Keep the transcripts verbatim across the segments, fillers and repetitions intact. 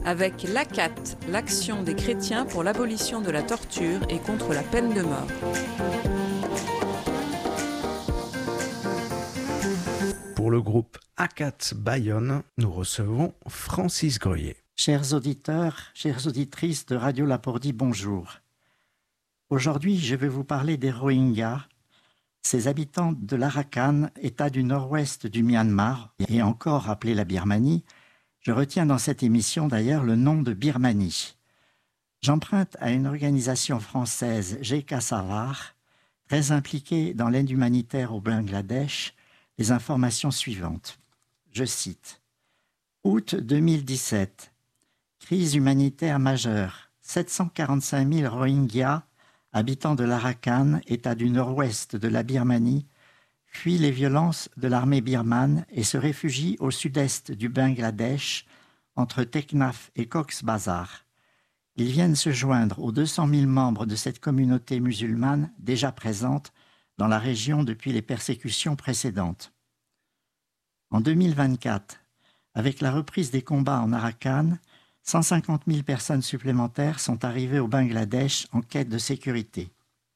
avec l'A C A T, l'action des chrétiens pour l'abolition de la torture et contre la peine de mort. Pour le groupe A C A T Bayonne, nous recevons Francis Greuillet. Chers auditeurs, chères auditrices de Radio Lapordi, bonjour. Aujourd'hui, je vais vous parler des Rohingyas, ces habitants de l'Arakan, état du nord-ouest du Myanmar, et encore appelé la Birmanie. Je retiens dans cette émission d'ailleurs le nom de Birmanie. J'emprunte à une organisation française, G K Savar, très impliquée dans l'aide humanitaire au Bangladesh, les informations suivantes. Je cite. Août deux mille dix-sept. Crise humanitaire majeure. sept cent quarante-cinq mille Rohingyas, habitants de l'Arakan, état du nord-ouest de la Birmanie, fuient les violences de l'armée birmane et se réfugient au sud-est du Bangladesh, entre Teknaf et Cox's Bazar. Ils viennent se joindre aux deux cent mille membres de cette communauté musulmane déjà présente dans la région depuis les persécutions précédentes. En deux mille vingt-quatre, avec la reprise des combats en Arakan, cent cinquante mille personnes supplémentaires sont arrivées au Bangladesh en quête de sécurité.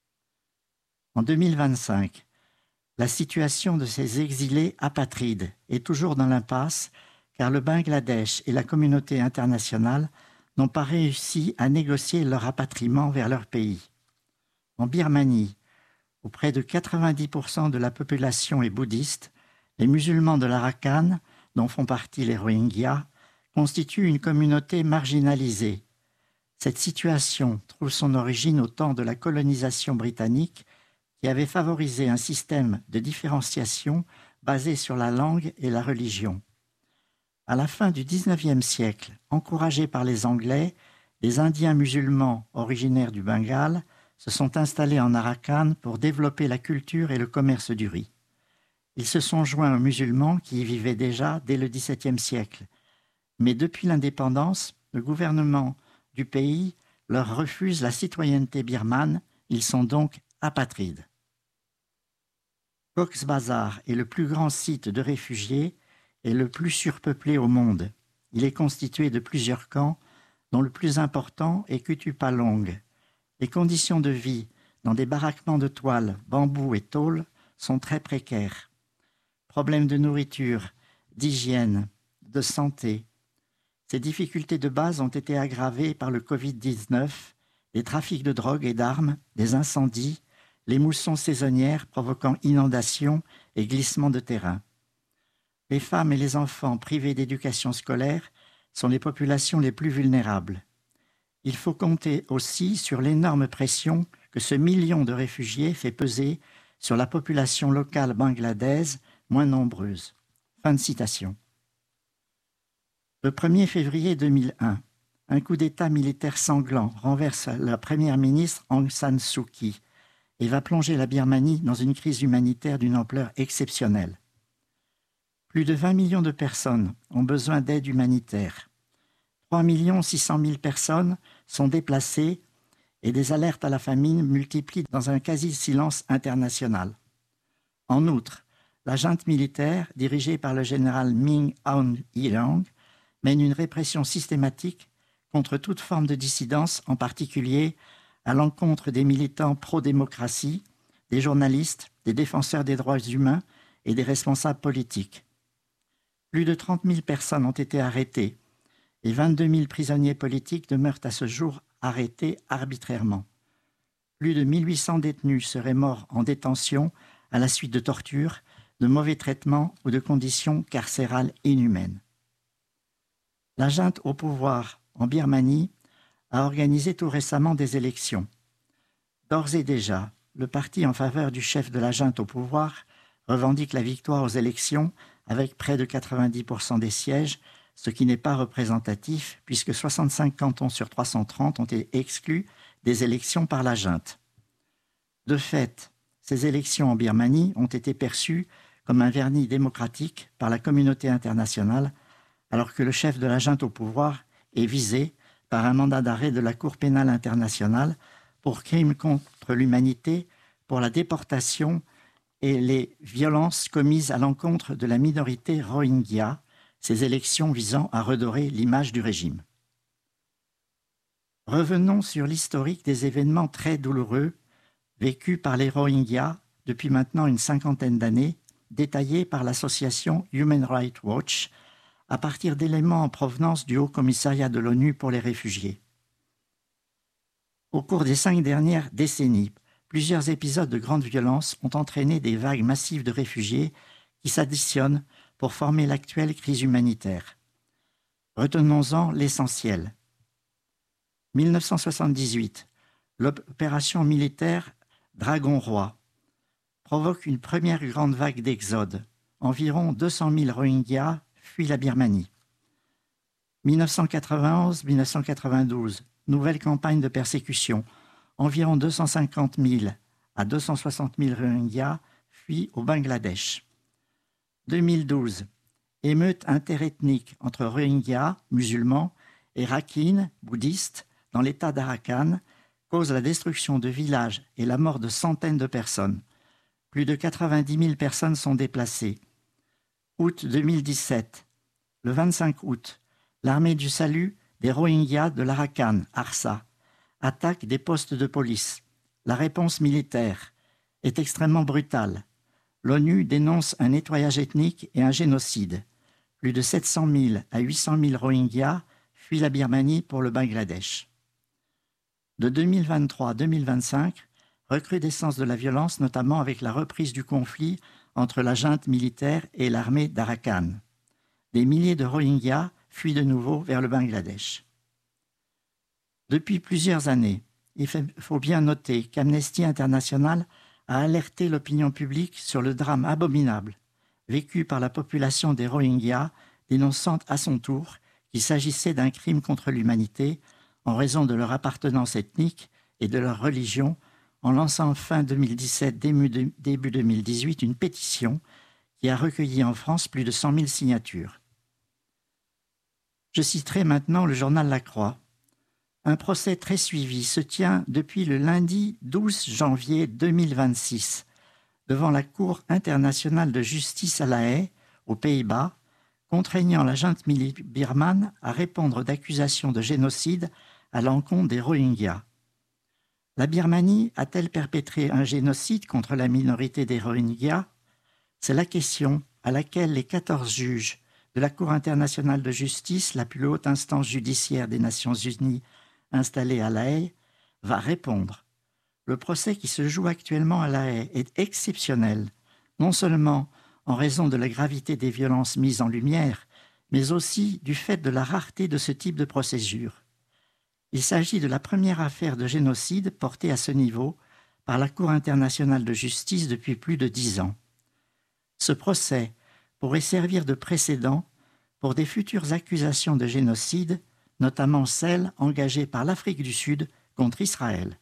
En deux mille vingt-cinq, la situation de ces exilés apatrides est toujours dans l'impasse car le Bangladesh et la communauté internationale n'ont pas réussi à négocier leur rapatriement vers leur pays. En Birmanie, où près de quatre-vingt-dix pour cent de la population est bouddhiste, les musulmans de l'Arakan, dont font partie les Rohingyas, constituent une communauté marginalisée. Cette situation trouve son origine au temps de la colonisation britannique qui avait favorisé un système de différenciation basé sur la langue et la religion. À la fin du dix-neuvième siècle, encouragés par les Anglais, les Indiens musulmans originaires du Bengale se sont installés en Arakan pour développer la culture et le commerce du riz. Ils se sont joints aux musulmans qui y vivaient déjà dès le dix-septième siècle. Mais depuis l'indépendance, le gouvernement du pays leur refuse la citoyenneté birmane. Ils sont donc apatrides. Cox's Bazar est le plus grand site de réfugiés et le plus surpeuplé au monde. Il est constitué de plusieurs camps, dont le plus important est Kutupalong. Les conditions de vie dans des baraquements de toile, bambou et tôle sont très précaires. Problèmes de nourriture, d'hygiène, de santé. Ces difficultés de base ont été aggravées par le covid dix-neuf, les trafics de drogue et d'armes, des incendies, les moussons saisonnières provoquant inondations et glissements de terrain. Les femmes et les enfants privés d'éducation scolaire sont les populations les plus vulnérables. Il faut compter aussi sur l'énorme pression que ce million de réfugiés fait peser sur la population locale bangladaise moins nombreuse. Fin de citation. Le premier février deux mille un, un coup d'État militaire sanglant renverse la première ministre Aung San Suu Kyi et va plonger la Birmanie dans une crise humanitaire d'une ampleur exceptionnelle. Plus de vingt millions de personnes ont besoin d'aide humanitaire. trois millions six cent mille personnes sont déplacées et des alertes à la famine multiplient dans un quasi-silence international. En outre, la junte militaire, dirigée par le général Min Aung Hlaing, mène une répression systématique contre toute forme de dissidence, en particulier à l'encontre des militants pro-démocratie, des journalistes, des défenseurs des droits humains et des responsables politiques. Plus de trente mille personnes ont été arrêtées et vingt-deux mille prisonniers politiques demeurent à ce jour arrêtés arbitrairement. Plus de mille huit cents détenus seraient morts en détention à la suite de tortures, de mauvais traitements ou de conditions carcérales inhumaines. La junte au pouvoir en Birmanie a organisé tout récemment des élections. D'ores et déjà, le parti en faveur du chef de la junte au pouvoir revendique la victoire aux élections avec près de quatre-vingt-dix pour cent des sièges, ce qui n'est pas représentatif puisque soixante-cinq cantons sur trois cent trente ont été exclus des élections par la junte. De fait, ces élections en Birmanie ont été perçues comme un vernis démocratique par la communauté internationale, alors que le chef de la junte au pouvoir est visé par un mandat d'arrêt de la Cour pénale internationale pour crimes contre l'humanité, pour la déportation et les violences commises à l'encontre de la minorité Rohingya, ces élections visant à redorer l'image du régime. Revenons sur l'historique des événements très douloureux vécus par les Rohingyas depuis maintenant une cinquantaine d'années, détaillés par l'association Human Rights Watch à partir d'éléments en provenance du Haut Commissariat de l'ONU pour les réfugiés. Au cours des cinq dernières décennies, plusieurs épisodes de grande violence ont entraîné des vagues massives de réfugiés qui s'additionnent pour former l'actuelle crise humanitaire. Retenons-en l'essentiel. mille neuf cent soixante-dix-huit, l'opération militaire Dragon Roi provoque une première grande vague d'exode. Environ deux cent mille Rohingyas fuient la Birmanie. mille neuf cent quatre-vingt-onze mille neuf cent quatre-vingt-douze, nouvelle campagne de persécution. Environ deux cent cinquante mille à deux cent soixante mille Rohingyas fuient au Bangladesh. deux mille douze, émeute interethnique entre Rohingyas, musulmans, et Rakhines, bouddhistes, dans l'état d'Arakan, cause la destruction de villages et la mort de centaines de personnes. Plus de quatre-vingt-dix mille personnes sont déplacées. Août deux mille dix-sept, le vingt-cinq août, l'armée du salut des Rohingyas de l'Arakan, Arsa, attaque des postes de police. La réponse militaire est extrêmement brutale. L'ONU dénonce un nettoyage ethnique et un génocide. Plus de sept cent mille à huit cent mille Rohingyas fuient la Birmanie pour le Bangladesh. De deux mille vingt-trois à deux mille vingt-cinq, recrudescence de la violence, notamment avec la reprise du conflit entre la junte militaire et l'armée d'Arakan. Des milliers de Rohingyas fuient de nouveau vers le Bangladesh. Depuis plusieurs années, il faut bien noter qu'Amnesty International a alerté l'opinion publique sur le drame abominable vécu par la population des Rohingyas, dénonçant à son tour qu'il s'agissait d'un crime contre l'humanité en raison de leur appartenance ethnique et de leur religion, en lançant fin deux mille dix-sept, début deux mille dix-huit, une pétition qui a recueilli en France plus de cent mille signatures. Je citerai maintenant le journal La Croix. Un procès très suivi se tient depuis le lundi douze janvier deux mille vingt-six devant la Cour internationale de justice à La Haye, aux Pays-Bas, contraignant la junte birmane à répondre d'accusations de génocide à l'encontre des Rohingyas. La Birmanie a-t-elle perpétré un génocide contre la minorité des Rohingyas? C'est la question à laquelle les quatorze juges de la Cour internationale de justice, la plus haute instance judiciaire des Nations unies installée à La Haye, va répondre. Le procès qui se joue actuellement à La Haye est exceptionnel, non seulement en raison de la gravité des violences mises en lumière, mais aussi du fait de la rareté de ce type de procédure. Il s'agit de la première affaire de génocide portée à ce niveau par la Cour internationale de justice depuis plus de dix ans. Ce procès pourrait servir de précédent pour des futures accusations de génocide, notamment celles engagées par l'Afrique du Sud contre Israël.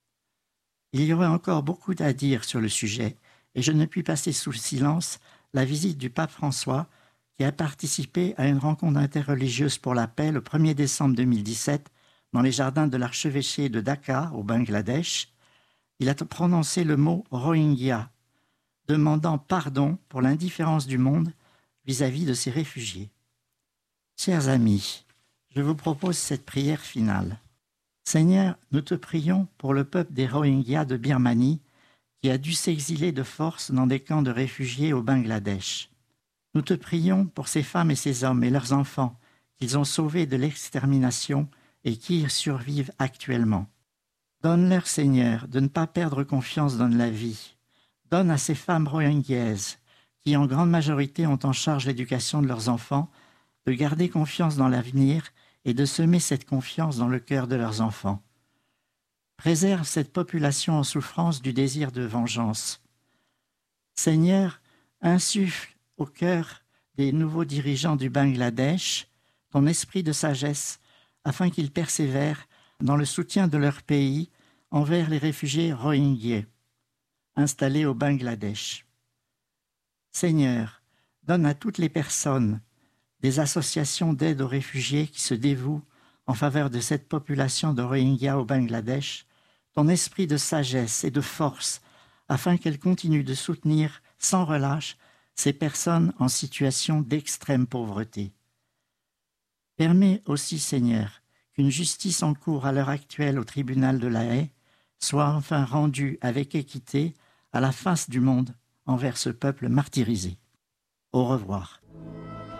Il y aurait encore beaucoup à dire sur le sujet, et je ne puis passer sous silence la visite du pape François, qui a participé à une rencontre interreligieuse pour la paix le premier décembre deux mille dix-sept dans les jardins de l'archevêché de Dhaka, au Bangladesh. Il a prononcé le mot « Rohingya », demandant pardon pour l'indifférence du monde vis-à-vis de ces réfugiés. Chers amis, je vous propose cette prière finale. Seigneur, nous te prions pour le peuple des Rohingyas de Birmanie qui a dû s'exiler de force dans des camps de réfugiés au Bangladesh. Nous te prions pour ces femmes et ces hommes et leurs enfants qu'ils ont sauvés de l'extermination et qui y survivent actuellement. Donne-leur, Seigneur, de ne pas perdre confiance dans la vie. Donne à ces femmes rohingyaises, qui en grande majorité ont en charge l'éducation de leurs enfants, de garder confiance dans l'avenir et de semer cette confiance dans le cœur de leurs enfants. Préserve cette population en souffrance du désir de vengeance. Seigneur, insuffle au cœur des nouveaux dirigeants du Bangladesh ton esprit de sagesse afin qu'ils persévèrent dans le soutien de leur pays envers les réfugiés rohingyas installés au Bangladesh. Seigneur, donne à toutes les personnes des associations d'aide aux réfugiés qui se dévouent en faveur de cette population de Rohingyas au Bangladesh ton esprit de sagesse et de force afin qu'elles continuent de soutenir sans relâche ces personnes en situation d'extrême pauvreté. Permets aussi, Seigneur, qu'une justice en cours à l'heure actuelle au tribunal de La Haye soit enfin rendue avec équité à la face du monde envers ce peuple martyrisé. Au revoir.